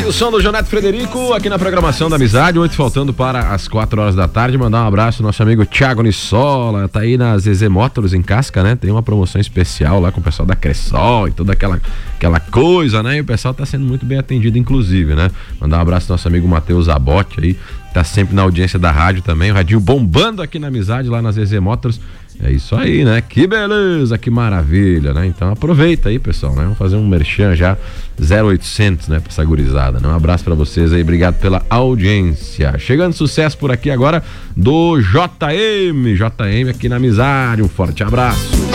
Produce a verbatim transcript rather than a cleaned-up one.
o som do Joneto Frederico aqui na programação da Amizade, oito faltando para as quatro horas da tarde. Mandar um abraço ao nosso amigo Thiago Nissola, tá aí na Z Z Motors em Casca, né? Tem uma promoção especial lá com o pessoal da Cressol e toda aquela, aquela coisa, né? E o pessoal tá sendo muito bem atendido, inclusive, né? Mandar um abraço ao nosso amigo Matheus Abote aí, tá sempre na audiência da rádio também, o radinho bombando aqui na Amizade, lá na Z Z Motors. É isso aí, né? Que beleza, que maravilha, né? Então aproveita aí, pessoal, né? Vamos fazer um merchan já zero oitocentos, né? Pra essa gurizada, né? Um abraço pra vocês aí, obrigado pela audiência. Chegando sucesso por aqui agora do J M, J M aqui na Amizade, um forte abraço.